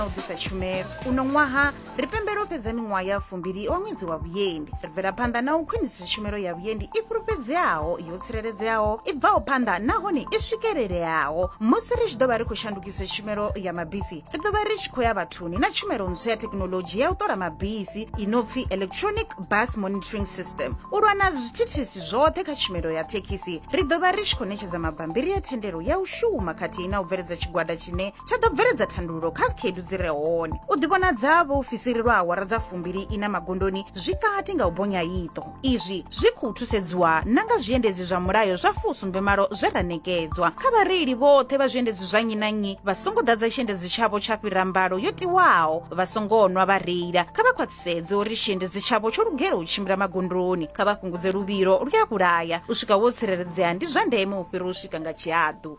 Udisa Tshumelo uno ṅwaha ri pembela u fhedza miṅwaha ya 2 wa ṅwedzi wa vhuendi ri bvela phanḓa na u khwinisa tshumelo ya vhuendi i fhulufhedzeaho yo tsireledzeaho i bvaho phanḓa nahone i swikeleleaho musi ri tshi ḓo vha ri khou shandukisa tshumelo ya mabisi ri ḓo vha ri tshi khou ya vhathuni na tshumelo ntswa ya thekinoḽodzhi ya u ṱola mabisi i no pfi electronic bus monitoring system u lwa na zwithithisi zwoṱhe kha tshumelo ya thekhisi ri ḓo vha ri tshi khou ṋetshedza mabambiri ya thendelo ya u shuma khathihi na u bveledza tshigwada tshine tsha ḓo bveledza thandululo kha khaedu dzi re hone u ḓivhonadza vhaofisiri lwa awara dza 2 ina magondoni zwi kati nga u bonya iṱo izwi zwi khou thusedziwa na nga zwiendedzi zwa mulayo zwa 78 zwe ra nekedzwa kha vhareili vhoṱhe vha zwiendedzi zwa nnyi na nnyi vha songo ḓadza tshiendedzi tshavho tsha fhira mbalo yo tiwaho vha songo nwa vha reila kha vha khwaṱhisedze uri tshiendedzi tshavho tsho lugela u tshimbila magondoni kha vha fhungudze luvhilo lu ya vhulaya u swika wo tsireledzea ndi zwa ndeme u fhira u swika nga tshihaḓu.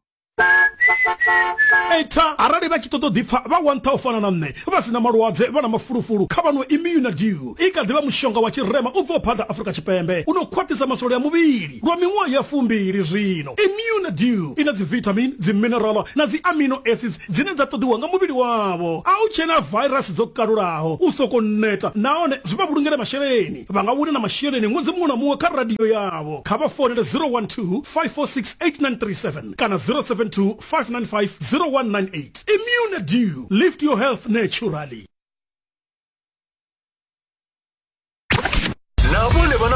Eta arali vha tshi ṱoḓa ḓipfa vha wantha u fana na nṋe vha sina malwadze vha na mafulufulu kha vhanwe Immunadew i kha ḓivha mushonga wa tshirema u bvaho phanḓa Afrika Tshipembe uno khwaṱhisa masole ya muvhili lwa miṅwaha ya 2 zwino. Immunadew ina dzi vitamin dzi mineral na dzi amino acids dzine dza ṱoḓiwa nga muvhili wavho a u tshena virus dzo kalulaho u soko neta nahone zwi vha vhulungele masheleni vha nga wina na masheleni ṅwedzi muṅwe na muṅwe kha radio yavho kha vha fonele 012 546 8937 kana 072 595 0198. Immunadew, lift your health naturally.